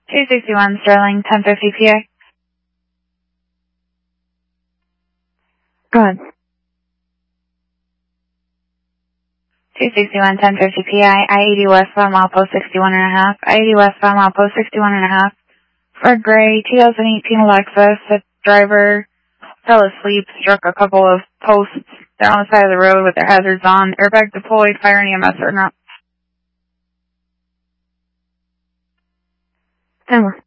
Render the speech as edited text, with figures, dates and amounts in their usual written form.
261 Sterling, 1050 PA. Go ahead. 261 1050 PI, I-80 westbound milepost 61.5. I-80 westbound milepost 61.5. For gray 2018 Lexus, the driver fell asleep, struck a couple of posts. They're on the side of the road with their hazards on. Airbag deployed, fire and EMS are not. 10 more.